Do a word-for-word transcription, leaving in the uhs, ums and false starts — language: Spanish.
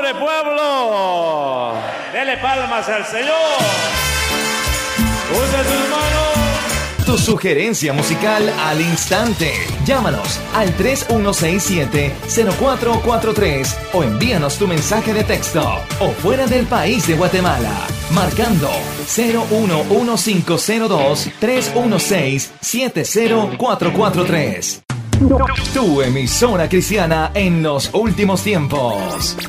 pobre pueblo. Dele palmas al Señor. Usa sus manos. Tu sugerencia musical al instante. Llámanos al tres uno seis siete, cero cuatro cuatro tres o envíanos tu mensaje de texto o fuera del país de Guatemala marcando cero uno uno cinco cero dos, tres uno seis, siete cero cuatro cuatro tres. Tu emisora cristiana en los últimos tiempos.